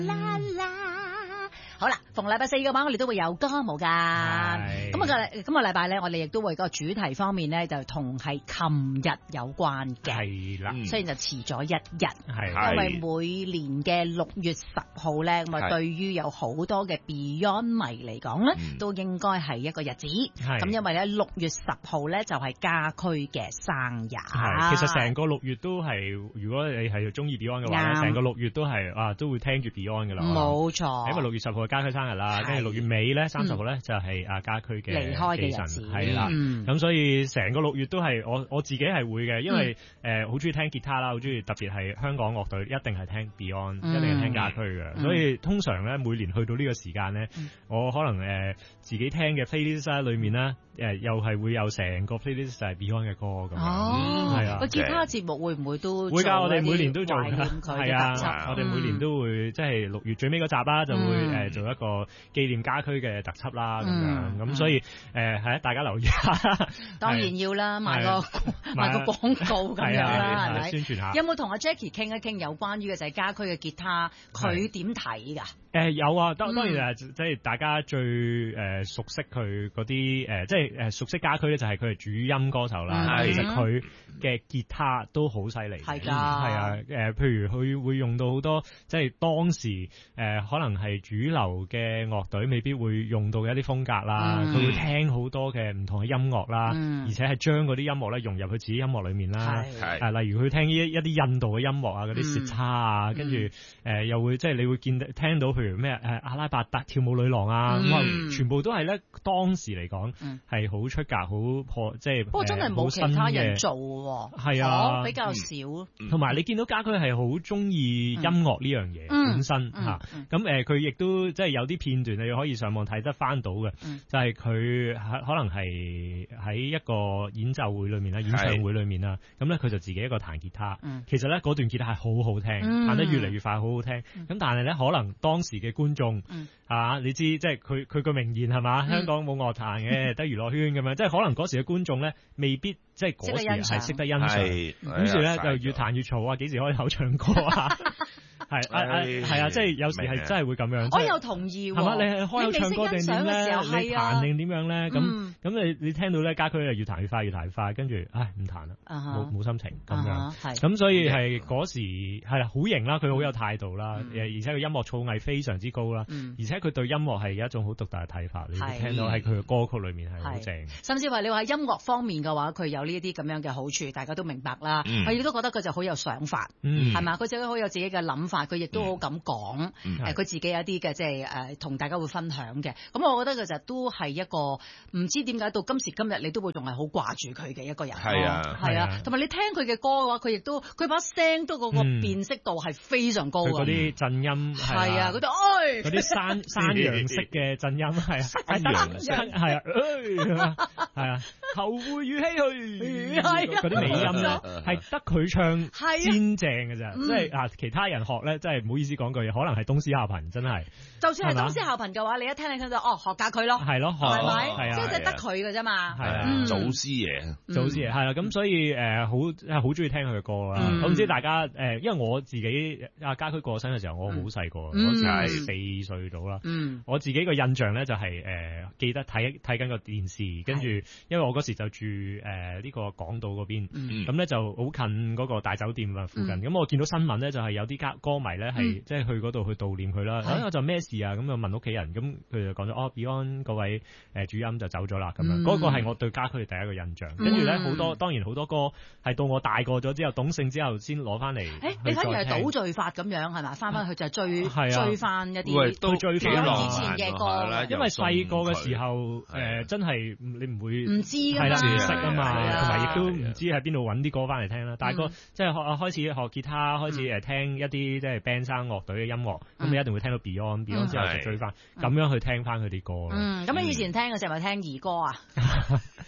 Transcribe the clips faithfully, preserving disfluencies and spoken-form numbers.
啦啦，好啦，逢禮拜四嘅話，我哋都會有歌舞噶。咁啊個今個禮拜咧，我哋亦都會個主題方面咧，就同係琴日有關嘅。 係啦， 雖然就遲咗一日， 係因為每年嘅六月十號咧，咁啊對於有好多嘅 Beyond 迷嚟講咧，都應該係一個日子。咁因為咧六月十號咧就係家駒嘅生日。 係，其實成個六月都係，如果你係中意 Beyond 嘅話咧，成個六月都係啊都會聽住 Beyond 嘅啦。 冇錯， 因為六月十號係家駒生日啦，跟住六月尾咧三十號咧就係阿家駒嘅離開嘅日子， 係啦。咁所以成個六月都係我我自己係會嘅，因為誒好中意聽吉他啦，好中意特別係香港樂隊，一定係聽 Beyond，一定係聽家駒嘅。所以通常咧每年去到呢個時間咧，我可能誒自己聽嘅 playlist 裏面咧誒又係會有成個 playlist 就係 Beyond 嘅歌咁樣。 哦， 係啊， 個吉他節目會唔會都會㗎？我哋每年都做㗎，係啊， 我哋每年都會即係六月最尾嗰集啦，就會誒做一個紀念家駒嘅特輯啦咁樣。咁所以誒係啊，大家留意下。 當然要啦，賣個賣個廣告咁樣啦，係咪？ 宣傳下。 有冇同阿 Jackie 傾一傾有關於嘅就係家駒嘅吉他，佢點睇㗎？ 誒有啊，當當然誒，即係大家最誒熟悉佢嗰啲誒，即係誒熟悉家駒咧，就係佢係主音歌手啦。其實佢嘅吉他都好犀利， 係㗎， 係啊誒，譬如佢會用到好多即係當時誒可能係主流嘅樂隊未必會用到嘅一啲風格啦。佢會聽好多嘅唔同嘅音樂啦，而且係將嗰啲音樂咧融入佢自己音樂裏面啦。係例如佢聽一一啲印度嘅音樂啊，嗰啲舌叉啊，跟住誒又會即係你會見聽到譬如咩誒阿拉伯達跳舞女郎啊，咁全部都係咧當時嚟講係好出格，好破即係。不過真係冇其他人做喎，係啊，比較少。同埋你見到家駒係好中意音樂呢樣嘢本身嚇，咁誒佢亦都即係有啲片段你可以上網睇得翻到嘅，就係佢可能係喺一個演奏會裏面啦，演唱會裏面啦，咁咧佢就自己一個彈吉他。其實咧嗰段吉他係好好聽，彈得越嚟越快，好好聽。咁但係咧可能當時嘅觀眾啊，你知即係佢佢個名言係嘛？香港冇樂壇嘅，得娛樂圈咁樣，即係可能嗰時嘅觀眾咧未必即係嗰時係識得欣賞，於是咧就越彈越嘈啊！幾時開口唱歌啊？係係係啊！即係有時係真係會咁樣。我又同意喎。係嘛？你係開口唱歌定點咧？你彈定點樣咧？咁咁你你聽到咧家駒係越彈越快，越彈越快，跟住唉唔彈啦，冇冇心情咁樣。係咁，所以係嗰時係啦，好型啦，佢好有態度啦，而且佢音樂造詣非常之高啦，而且佢對音樂係有一種好獨特嘅睇法。你聽到喺佢嘅歌曲裏面係好正。甚至話你話喺音樂方面嘅話，佢有呢一啲咁樣嘅好處，大家都明白啦。我亦都覺得佢就好有想法，係嘛？佢自己好有自己嘅諗法。佢亦都好敢講，誒佢自己有一啲嘅即係誒同大家會分享嘅。咁我覺得佢就都係一個唔知點解到今時今日你都會仲係好掛住佢嘅一個人。係啊，係啊，同埋你聽佢嘅歌嘅話，佢亦都佢把聲都嗰個辨識度係非常高。佢嗰啲震音係啊，嗰啲誒嗰啲山山羊式嘅震音係啊，山羊式係啊，係啊，後會與唏噓嗰啲尾音咧係得佢唱先正嘅咋，即係啊其他人學咧，真係唔好意思講句嘢，可能係東施效顰，真係。就算係東施效顰嘅話，你一聽你聽到哦，學家佢咯，係咯，係咪？係啊，即係得佢嘅啫嘛。係啊，祖師爺，祖師爺係啦。咁所以誒，好係好中意聽佢嘅歌啦。我唔知大家誒，因為我自己阿家駒過身嘅時候，我好細個，嗰時係四歲到啦。我自己個印象咧就係誒，記得睇睇緊個電視，跟住因為我嗰時就住誒呢個港島嗰邊，咁咧就好近嗰個大酒店啊附近。咁我見到新聞咧就係有啲家歌迷咧係即係去嗰度去悼念佢啦。咁我就咩事啊？咁就問屋企人，咁佢就講咗哦 Beyond 嗰位誒主音就走咗啦咁樣。嗰個係我對家駒第一個印象。跟住咧好多當然好多歌係到我大個咗之後懂性之後先攞翻嚟。誒，你反而係倒敘法咁樣係嘛？翻翻去就係追追翻一啲都追翻以前嘅歌。因為細個嘅時候誒真係你唔會唔知係啦，唔識啊嘛，同埋亦都唔知喺邊度揾啲歌翻嚟聽啦。大個即係學開始學吉他，開始誒聽一啲即係 band 生樂隊嘅音樂，咁你一定會聽到 Beyond，Beyond 之後就追翻，咁樣去聽翻佢啲歌咯。嗯，咁你以前聽嘅時候咪聽兒歌啊？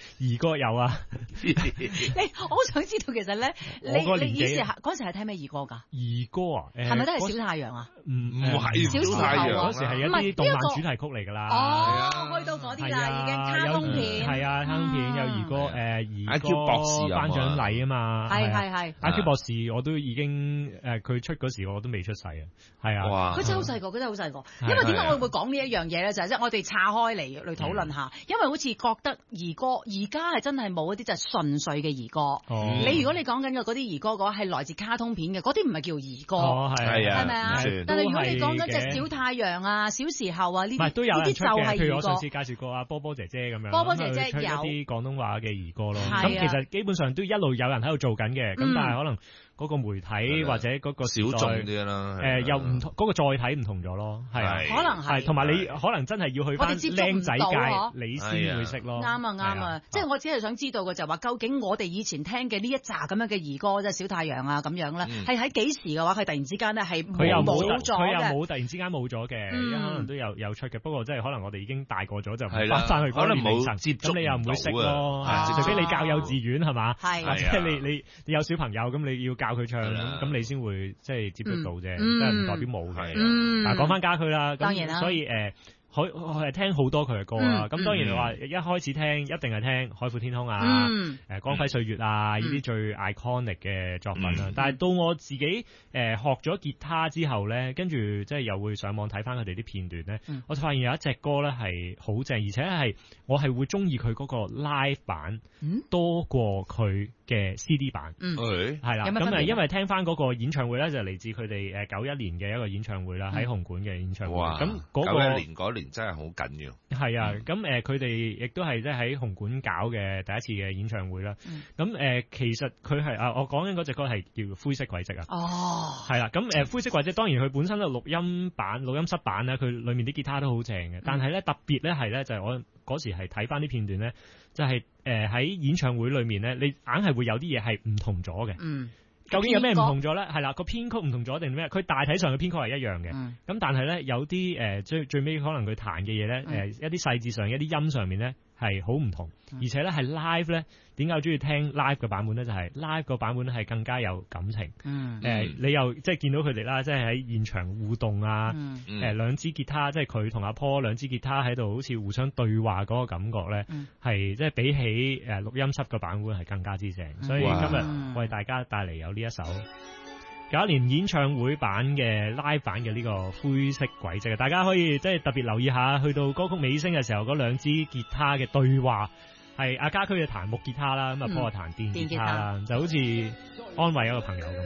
兒歌有啊。 你我好想知道其實咧，你你以前嗰時係聽咩兒歌㗎？ 兒歌啊， 係咪都係小太陽啊？ 唔唔係小太陽， 嗰時係一啲動漫主題曲嚟㗎啦。 哦，去到嗰啲啦，已經卡通片。 係啊，卡通片有兒歌，誒兒歌 I Q 博士頒獎禮啊嘛。 係係係。 I Q 博士我都已經誒，佢出嗰時我都未出世啊。係啊。 佢真係好細個，佢真係好細個。因為點解我會講呢一樣嘢咧？就係即係我哋岔開嚟嚟討論下，因為好似覺得兒歌而家係真係冇一啲就係純粹嘅兒歌。你如果你講緊嘅嗰啲兒歌嘅話，係來自卡通片嘅，嗰啲唔係叫兒歌。 哦，係啊， 係咪啊？但係如果你講緊隻小太陽啊、小時候啊呢啲， 都有呢啲就係兒歌。 譬如我上次介紹過阿波波姐姐咁樣， 波波姐姐有一啲廣東話嘅兒歌咯。咁其實基本上都一路有人喺度做緊嘅，咁但係可能嗰個媒體或者嗰個小眾啲啦， 誒又唔同嗰個載體唔同咗咯，係啊， 可能係， 同埋你可能真係要去翻僆仔界，你先會識咯。 啱啊啱啊，即係我只係想知道嘅就係話，究竟我哋以前聽嘅呢一紮咁樣嘅兒歌，即係小太陽啊咁樣咧，係喺幾時嘅話，佢突然之間咧係佢又冇咗嘅， 佢又冇突然之間冇咗嘅，可能都有有出嘅。不過即係可能我哋已經大個咗就翻翻去嗰個年齡層，咁你又唔會識咯，除非你教幼稚園係嘛，或者你你你有小朋友咁你要教佢唱。咁你先會即係接觸到啫，即係唔代表冇嘅。嗱，講翻家駒啦，咁所以誒，可係聽好多佢嘅歌啊。咁當然你話一開始聽一定係聽《海闊天空》啊，誒《光輝歲月》啊，呢啲最 iconic 嘅作品啦。但係到我自己誒學咗吉他之後咧，跟住即係又會上網睇翻佢哋啲片段咧，我就發現有一隻歌咧係好正，而且係我係會中意佢嗰個 live 版多過佢嘅 C D 版。係啦，咁誒因為聽翻嗰個演唱會咧，就嚟自佢哋誒九一年嘅一個演唱會啦，喺紅館嘅演唱會。咁嗰個九一年嗰年真係好緊要。 係啊，咁誒佢哋亦都係即係喺紅館搞嘅第一次嘅演唱會啦。咁誒其實佢係啊，我講緊嗰隻歌係叫《灰色軌跡》啊。 哦。係啦，咁誒《灰色軌跡》當然佢本身嘅錄音版、錄音室版咧，佢裡面啲吉他都好正嘅。但係咧特別咧係咧就係我嗰時係睇翻啲片段咧，就係誒喺演唱會裏面咧，你硬係會有啲嘢係唔同咗嘅。嗯。究竟有咩唔同咗咧？係啦，個編曲唔同咗定咩？佢大體上嘅編曲係一樣嘅。咁、嗯、但係咧有啲誒、呃、最最尾可能佢彈嘅嘢咧誒一啲細節上一啲音上面咧係好唔同，嗯、而且咧係 live 咧點解我中意聽 live 嘅版本咧？就係、是、live 個版本咧係更加有感情。嗯。誒、呃、你又即係見到佢哋啦，即係喺現場互動啊。嗯。誒、呃、兩支吉他，即係佢同阿 Paul 兩支吉他喺度好似互相對話嗰個感覺咧，係、嗯、即係比起誒錄音室嘅版本係更加之正。所以今日為大家帶嚟有呢一首九一年演唱會版嘅 live 版嘅呢個灰色軌跡，大家可以即係特別留意下，去到歌曲尾聲嘅時候，嗰兩支吉他嘅對話，係阿家駒嘅彈木吉他啦，咁啊 Paul 彈電吉他啦，就好似安慰一個朋友咁。